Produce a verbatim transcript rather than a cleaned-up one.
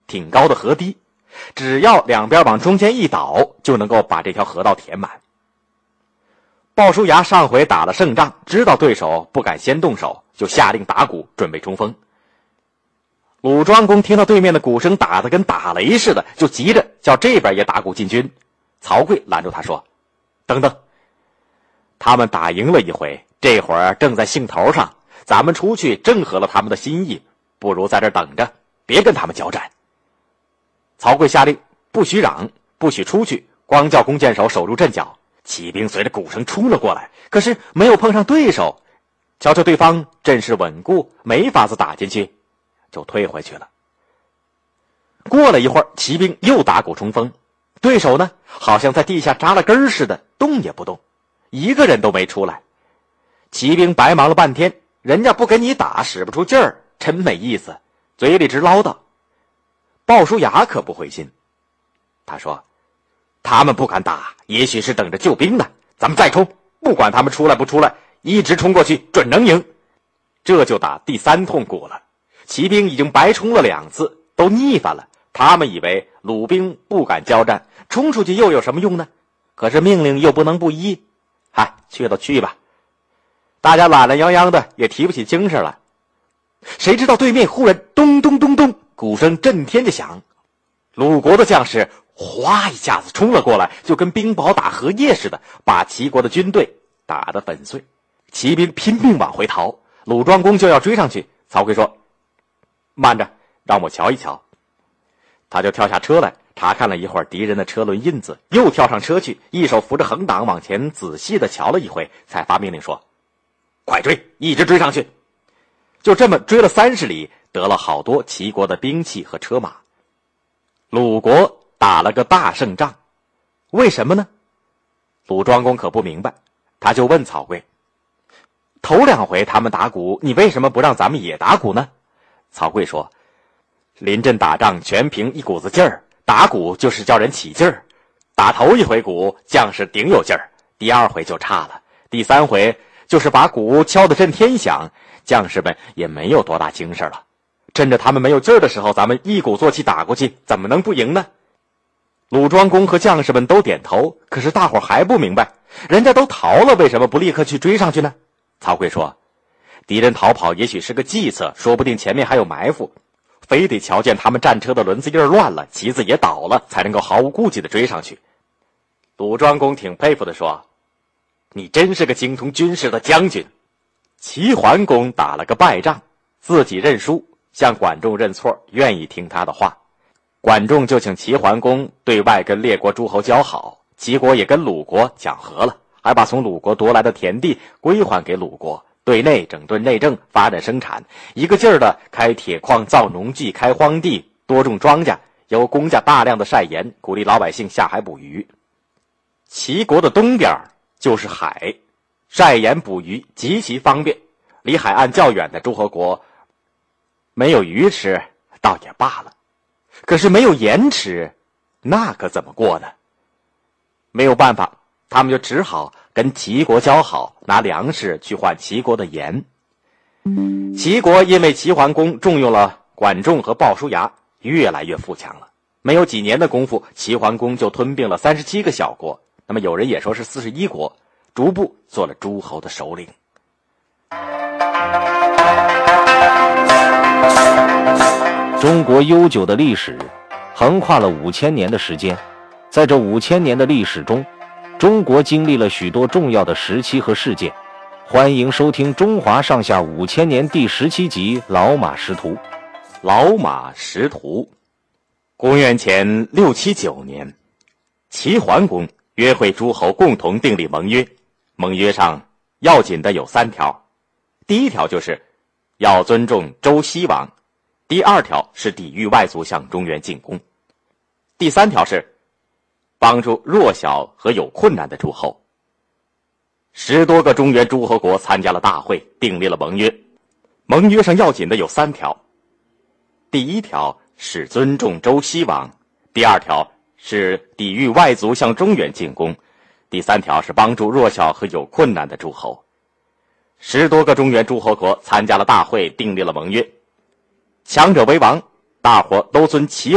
挺高的河堤，只要两边往中间一倒，就能够把这条河道填满。鲍叔牙上回打了胜仗，知道对手不敢先动手，就下令打鼓准备冲锋。鲁庄公听到对面的鼓声打得跟打雷似的，就急着叫这边也打鼓进军。曹刿拦住他说：等等，他们打赢了一回，这会儿正在兴头上，咱们出去正合了他们的心意，不如在这等着，别跟他们交战。曹刿下令不许嚷，不许出去，光叫弓箭手守住阵脚。骑兵随着鼓声冲了过来，可是没有碰上对手，瞧瞧对方阵势稳固，没法子打进去，就退回去了。过了一会儿，骑兵又打鼓冲锋，对手呢好像在地下扎了根似的，动也不动，一个人都没出来。骑兵白忙了半天，人家不跟你打，使不出劲儿，真没意思，嘴里直唠叨。鲍叔牙可不灰心，他说：他们不敢打，也许是等着救兵呢，咱们再冲，不管他们出来不出来，一直冲过去准能赢。这就打第三通鼓了，骑兵已经白冲了两次，都腻烦了。他们以为鲁兵不敢交战，冲出去又有什么用呢？可是命令又不能不依，嗨，去都去吧。大家懒懒洋洋的，也提不起精神了。谁知道对面忽然咚咚咚咚，鼓声震天的响，鲁国的将士哗一下子冲了过来，就跟冰雹打荷叶似的，把齐国的军队打得粉碎。骑兵拼命往回逃，鲁庄公就要追上去。曹刿说：慢着，让我瞧一瞧。他就跳下车来，查看了一会儿敌人的车轮印子，又跳上车去，一手扶着横挡往前仔细的瞧了一回，才发命令说：快追，一直追上去。就这么追了三十里，得了好多齐国的兵器和车马。鲁国打了个大胜仗，为什么呢？鲁庄公可不明白，他就问曹刿：头两回他们打鼓，你为什么不让咱们也打鼓呢？曹刿说：临阵打仗全凭一股子劲儿，打鼓就是叫人起劲儿。打头一回鼓，将士顶有劲儿，第二回就差了，第三回就是把鼓敲得震天响，将士们也没有多大精神了。趁着他们没有劲儿的时候，咱们一鼓作气打过去，怎么能不赢呢？鲁庄公和将士们都点头，可是大伙还不明白，人家都逃了，为什么不立刻去追上去呢？曹刿说：敌人逃跑也许是个计策，说不定前面还有埋伏，非得瞧见他们战车的轮子印乱了，旗子也倒了，才能够毫无顾忌地追上去。鲁庄公挺佩服地说：你真是个精通军事的将军。齐桓公打了个败仗，自己认输，向管仲认错，愿意听他的话。管仲就请齐桓公对外跟列国诸侯交好，齐国也跟鲁国讲和了，还把从鲁国夺来的田地归还给鲁国，对内整顿内政，发展生产，一个劲儿的开铁矿、造农具、开荒地，多种庄稼，由公家大量的晒盐，鼓励老百姓下海捕鱼。齐国的东边就是海，晒盐捕鱼极其方便，离海岸较远的诸侯国没有鱼吃倒也罢了，可是没有盐吃，那可怎么过呢？没有办法，他们就只好跟齐国交好，拿粮食去换齐国的盐。齐国因为齐桓公重用了管仲和鲍叔牙，越来越富强了。没有几年的功夫，齐桓公就吞并了三十七个小国，那么有人也说是四十一国，逐步做了诸侯的首领。 中国悠久的历史横跨了五千年的时间，在这五千年的历史中，中国经历了许多重要的时期和事件。欢迎收听《中华上下五千年》第十七集《老马识途》。 老马识途。公元前六七九年，齐桓公约会诸侯共同订立盟约，盟约上要紧的有三条。第一条就是要尊重周西王，第二条是抵御外族向中原进攻，第三条是帮助弱小和有困难的诸侯。十多个中原诸侯国参加了大会，订立了盟约。盟约上要紧的有三条，第一条是尊重周西王，第二条是抵御外族向中原进攻，第三条是帮助弱小和有困难的诸侯。十多个中原诸侯国参加了大会，订立了盟约。强者为王，大伙都尊齐